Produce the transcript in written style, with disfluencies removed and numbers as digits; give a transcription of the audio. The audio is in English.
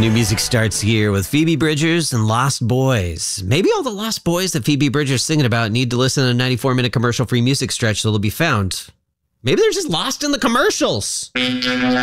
New music starts here with Phoebe Bridgers and Lost Boys. Maybe all the Lost Boys that Phoebe Bridgers singing about need to listen to a 94-minute commercial-free music stretch that'll be found. Maybe they're just lost in the commercials.